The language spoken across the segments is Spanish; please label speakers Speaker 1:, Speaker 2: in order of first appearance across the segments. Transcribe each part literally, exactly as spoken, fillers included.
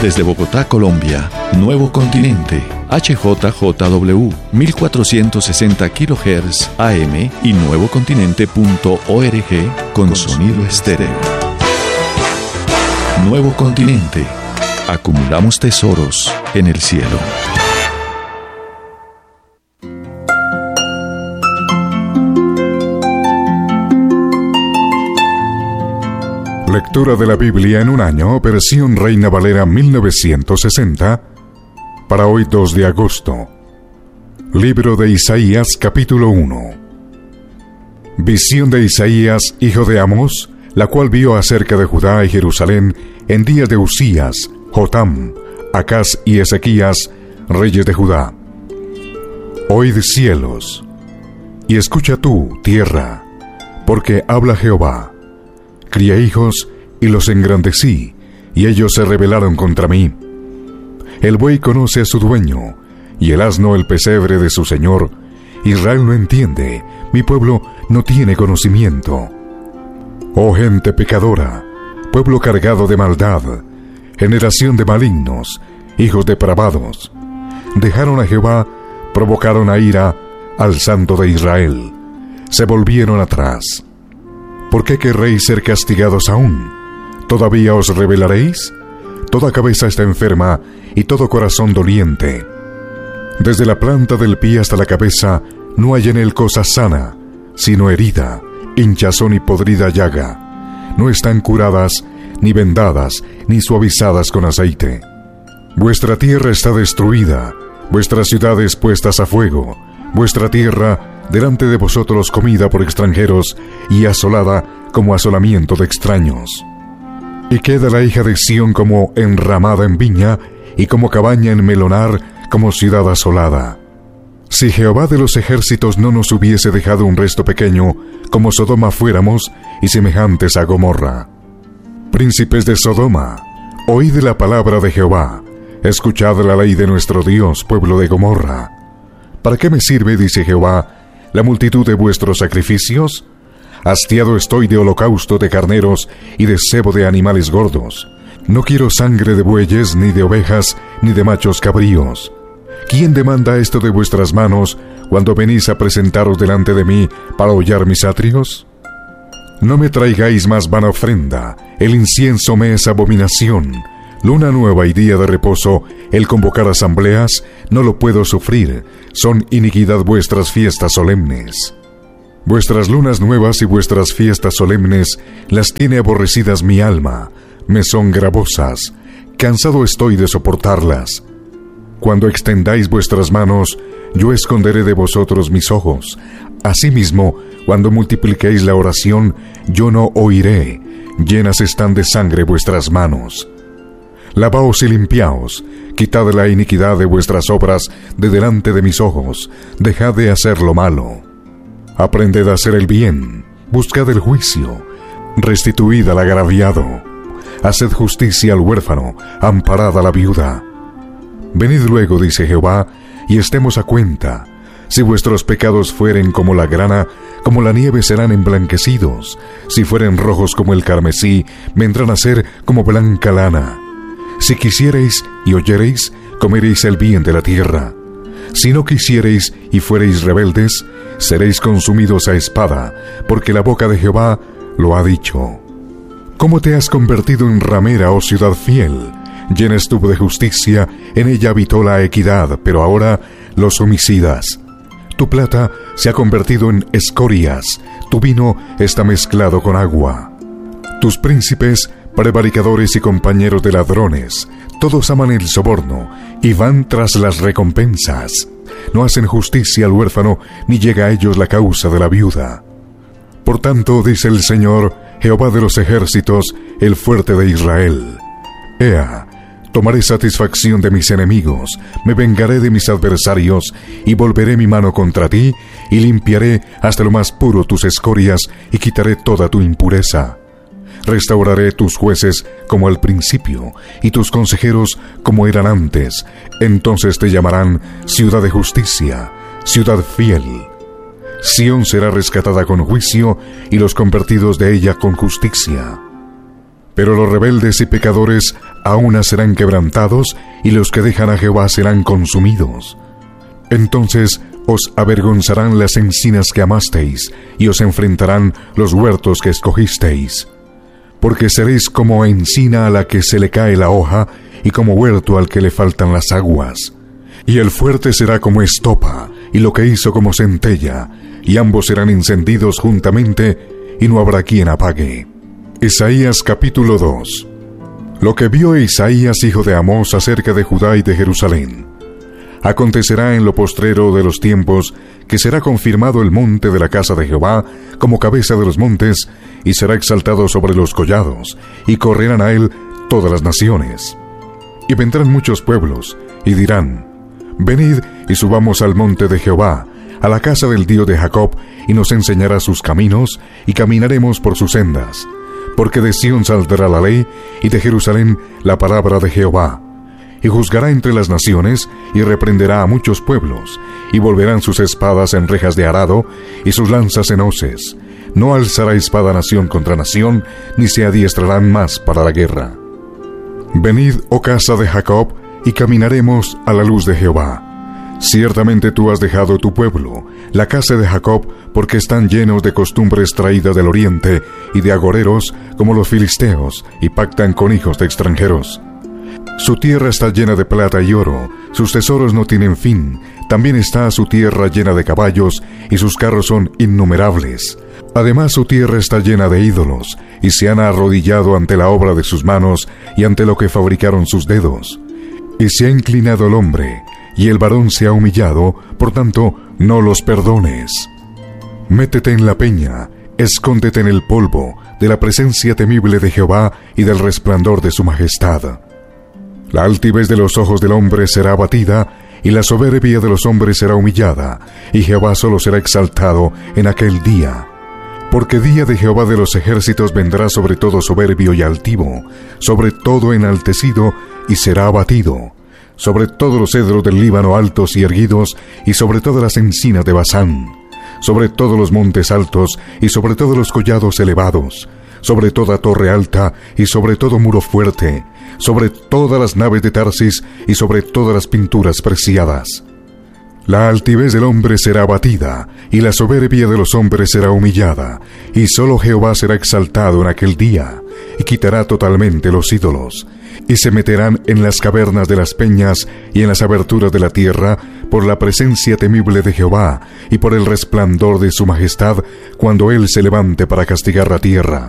Speaker 1: Desde Bogotá, Colombia, Nuevo Continente, H J J W, mil cuatrocientos sesenta kilohertz A M y nuevocontinente punto org con, con sonido estéreo. Nuevo Continente. Acumulamos tesoros en el cielo.
Speaker 2: Lectura de la Biblia en un año, versión Reina Valera mil novecientos sesenta, para hoy dos de agosto. Libro de Isaías, capítulo uno. Visión de Isaías, hijo de Amós, la cual vio acerca de Judá y Jerusalén en días de Usías, Jotam, Acaz y Ezequías, reyes de Judá. Oíd cielos, y escucha tú, tierra, porque habla Jehová. Crié hijos y los engrandecí, y ellos se rebelaron contra mí. El buey conoce a su dueño, y el asno el pesebre de su señor. Israel no entiende, mi pueblo no tiene conocimiento. Oh gente pecadora, pueblo cargado de maldad, generación de malignos, hijos depravados, dejaron a Jehová, provocaron a ira al Santo de Israel, se volvieron atrás. ¿Por qué querréis ser castigados aún? ¿Todavía os rebelaréis? Toda cabeza está enferma y todo corazón doliente. Desde la planta del pie hasta la cabeza no hay en él cosa sana, sino herida, hinchazón y podrida llaga. No están curadas, ni vendadas, ni suavizadas con aceite. Vuestra tierra está destruida, vuestras ciudades puestas a fuego, vuestra tierra delante de vosotros comida por extranjeros y asolada como asolamiento de extraños. Y queda la hija de Sión como enramada en viña y como cabaña en melonar, como ciudad asolada. Si Jehová de los ejércitos no nos hubiese dejado un resto pequeño, como Sodoma fuéramos y semejantes a Gomorra. Príncipes de Sodoma, oíd la palabra de Jehová, escuchad la ley de nuestro Dios, pueblo de Gomorra. ¿Para qué me sirve, dice Jehová, la multitud de vuestros sacrificios? Hastiado estoy de holocausto de carneros y de cebo de animales gordos. No quiero sangre de bueyes, ni de ovejas, ni de machos cabríos. ¿Quién demanda esto de vuestras manos cuando venís a presentaros delante de mí para hollar mis atrios? No me traigáis más vana ofrenda, el incienso me es abominación. Luna nueva y día de reposo, el convocar asambleas, no lo puedo sufrir, son iniquidad vuestras fiestas solemnes. Vuestras lunas nuevas y vuestras fiestas solemnes las tiene aborrecidas mi alma, me son gravosas, cansado estoy de soportarlas. Cuando extendáis vuestras manos, yo esconderé de vosotros mis ojos. Asimismo, cuando multipliquéis la oración, yo no oiré, llenas están de sangre vuestras manos. Lavaos y limpiaos, quitad la iniquidad de vuestras obras de delante de mis ojos, dejad de hacer lo malo. Aprended a hacer el bien, buscad el juicio, restituid al agraviado, haced justicia al huérfano, amparad a la viuda. Venid luego, dice Jehová, y estemos a cuenta. Si vuestros pecados fueren como la grana, como la nieve serán emblanquecidos. Si fueren rojos como el carmesí, vendrán a ser como blanca lana. Si quisiereis y oyereis, comeréis el bien de la tierra. Si no quisiereis y fuereis rebeldes, seréis consumidos a espada, porque la boca de Jehová lo ha dicho. ¿Cómo te has convertido en ramera, oh ciudad fiel? Llena estuvo de justicia, en ella habitó la equidad, pero ahora los homicidas. Tu plata se ha convertido en escorias, tu vino está mezclado con agua. Tus príncipes, prevaricadores y compañeros de ladrones, todos aman el soborno y van tras las recompensas. No hacen justicia al huérfano, ni llega a ellos la causa de la viuda. Por tanto, dice el Señor, Jehová de los ejércitos, el fuerte de Israel: Ea, tomaré satisfacción de mis enemigos, me vengaré de mis adversarios, y volveré mi mano contra ti, y limpiaré hasta lo más puro tus escorias, y quitaré toda tu impureza. Restauraré tus jueces como al principio, y tus consejeros como eran antes. Entonces te llamarán ciudad de justicia, ciudad fiel. Sión será rescatada con juicio, y los convertidos de ella con justicia. Pero los rebeldes y pecadores aún serán quebrantados, y los que dejan a Jehová serán consumidos. Entonces os avergonzarán las encinas que amasteis, y os enfrentarán los huertos que escogisteis. Porque seréis como encina a la que se le cae la hoja, y como huerto al que le faltan las aguas. Y el fuerte será como estopa, y lo que hizo como centella, y ambos serán encendidos juntamente, y no habrá quien apague. Isaías capítulo dos. Lo que vio Isaías hijo de Amós acerca de Judá y de Jerusalén. Acontecerá en lo postrero de los tiempos que será confirmado el monte de la casa de Jehová como cabeza de los montes, y será exaltado sobre los collados, y correrán a él todas las naciones. Y vendrán muchos pueblos, y dirán: venid y subamos al monte de Jehová, a la casa del Dios de Jacob, y nos enseñará sus caminos, y caminaremos por sus sendas. Porque de Sión saldrá la ley, y de Jerusalén la palabra de Jehová. Y juzgará entre las naciones, y reprenderá a muchos pueblos, y volverán sus espadas en rejas de arado, y sus lanzas en hoces. No alzará espada nación contra nación, ni se adiestrarán más para la guerra. Venid, oh casa de Jacob, y caminaremos a la luz de Jehová. Ciertamente tú has dejado tu pueblo, la casa de Jacob, porque están llenos de costumbres traídas del oriente, y de agoreros, como los filisteos, y pactan con hijos de extranjeros. Su tierra está llena de plata y oro, sus tesoros no tienen fin. También está su tierra llena de caballos, y sus carros son innumerables. Además su tierra está llena de ídolos, y se han arrodillado ante la obra de sus manos, y ante lo que fabricaron sus dedos. Y se ha inclinado el hombre, y el varón se ha humillado, por tanto, no los perdones. Métete en la peña, escóndete en el polvo, de la presencia temible de Jehová y del resplandor de su majestad. La altivez de los ojos del hombre será abatida, y la soberbia de los hombres será humillada, y Jehová solo será exaltado en aquel día. Porque día de Jehová de los ejércitos vendrá sobre todo soberbio y altivo, sobre todo enaltecido, y será abatido. Sobre todos los cedros del Líbano altos y erguidos, y sobre todas las encinas de Basán, sobre todos los montes altos, y sobre todos los collados elevados, sobre toda torre alta, y sobre todo muro fuerte, sobre todas las naves de Tarsis, y sobre todas las pinturas preciadas. La altivez del hombre será abatida, y la soberbia de los hombres será humillada, y solo Jehová será exaltado en aquel día, y quitará totalmente los ídolos. Y se meterán en las cavernas de las peñas y en las aberturas de la tierra, por la presencia temible de Jehová, y por el resplandor de su majestad, cuando él se levante para castigar la tierra.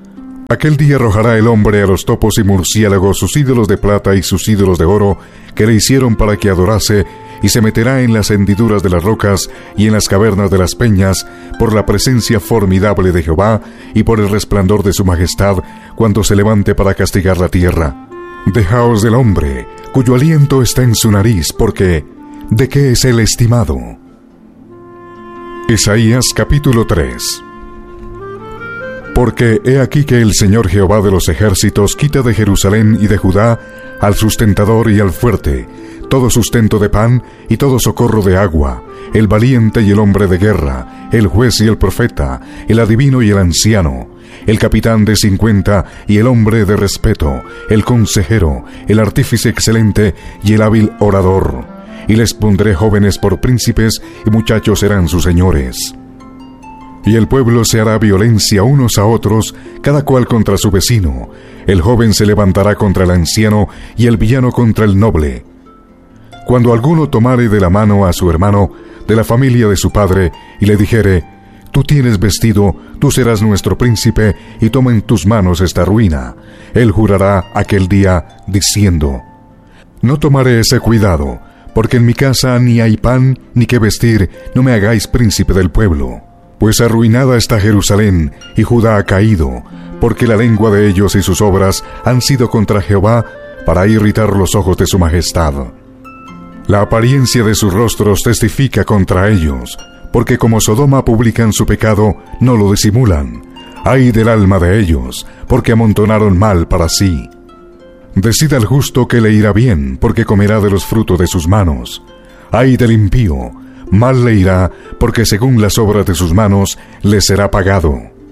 Speaker 2: Aquel día arrojará el hombre a los topos y murciélagos sus ídolos de plata y sus ídolos de oro, que le hicieron para que adorase, y se meterá en las hendiduras de las rocas y en las cavernas de las peñas, por la presencia formidable de Jehová, y por el resplandor de su majestad, cuando se levante para castigar la tierra. Dejaos del hombre, cuyo aliento está en su nariz, porque ¿de qué es él estimado? Isaías capítulo tres. Porque he aquí que el Señor Jehová de los ejércitos quita de Jerusalén y de Judá al sustentador y al fuerte, todo sustento de pan y todo socorro de agua, el valiente y el hombre de guerra, el juez y el profeta, el adivino y el anciano, el capitán de cincuenta y el hombre de respeto, el consejero, el artífice excelente y el hábil orador. Y les pondré jóvenes por príncipes, y muchachos serán sus señores. Y el pueblo se hará violencia unos a otros, cada cual contra su vecino. El joven se levantará contra el anciano, y el villano contra el noble. Cuando alguno tomare de la mano a su hermano, de la familia de su padre, y le dijere: tú tienes vestido, tú serás nuestro príncipe, y toma en tus manos esta ruina, él jurará aquel día, diciendo: no tomaré ese cuidado, porque en mi casa ni hay pan ni qué vestir, no me hagáis príncipe del pueblo. Pues arruinada está Jerusalén, y Judá ha caído, porque la lengua de ellos y sus obras han sido contra Jehová, para irritar los ojos de su majestad. La apariencia de sus rostros testifica contra ellos, porque como Sodoma publican su pecado, no lo disimulan. Ay del alma de ellos, porque amontonaron mal para sí. Decid al justo que le irá bien, porque comerá de los frutos de sus manos. Ay del impío, mal le irá, porque según las obras de sus manos le será pagado.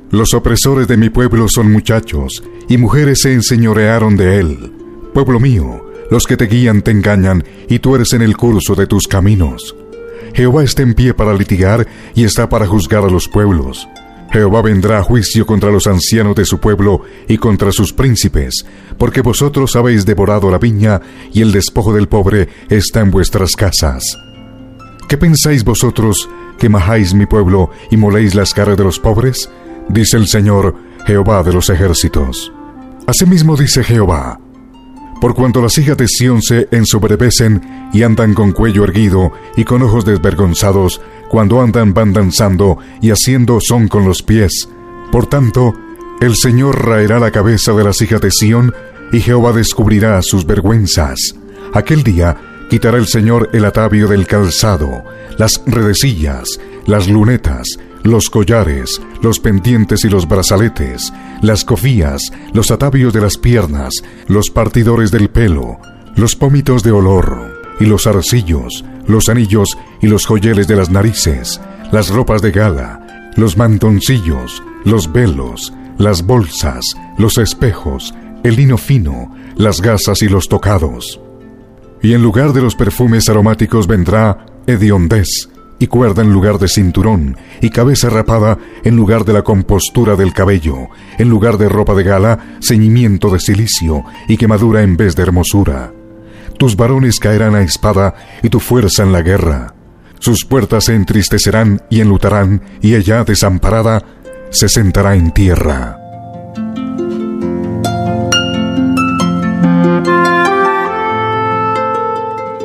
Speaker 2: Los opresores de mi pueblo son muchachos, y mujeres se enseñorearon de él. Pueblo mío, los que te guían te engañan, y tuercen el curso de tus caminos. Jehová está en pie para litigar, y está para juzgar a los pueblos. Jehová vendrá a juicio contra los ancianos de su pueblo, y contra sus príncipes, porque vosotros habéis devorado la viña, y el despojo del pobre está en vuestras casas. ¿Qué pensáis vosotros, que majáis mi pueblo, y moléis las caras de los pobres? Dice el Señor, Jehová de los ejércitos. Asimismo dice Jehová: por cuanto las hijas de Sión se ensoberbecen y andan con cuello erguido y con ojos desvergonzados, cuando andan van danzando y haciendo son con los pies. Por tanto, el Señor raerá la cabeza de las hijas de Sión, y Jehová descubrirá sus vergüenzas. Aquel día quitará el Señor el atavio del calzado, las redecillas, las lunetas, los collares, los pendientes y los brazaletes, las cofías, los atavios de las piernas, los partidores del pelo, los pómitos de olor, y los arcillos, los anillos y los joyeles de las narices, las ropas de gala, los mantoncillos, los velos, las bolsas, los espejos, el lino fino, las gasas y los tocados. Y en lugar de los perfumes aromáticos vendrá hediondez, y cuerda en lugar de cinturón, y cabeza rapada en lugar de la compostura del cabello, en lugar de ropa de gala, ceñimiento de cilicio, y quemadura en vez de hermosura. Tus varones caerán a espada, y tu fuerza en la guerra. Sus puertas se entristecerán y enlutarán, y ella, desamparada, se sentará en tierra.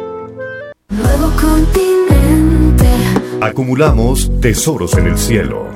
Speaker 3: Acumulamos tesoros en el cielo.